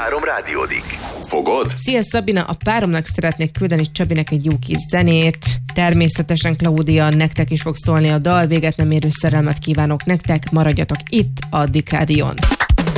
párom rádiódik. Fogod? Szia Szabina, a páromnak szeretnék küldeni Csabinek egy jó kis zenét. Természetesen Klaudia, nektek is fog szólni a dal, véget nem érő szerelmet kívánok nektek, maradjatok itt a Dick Rádión.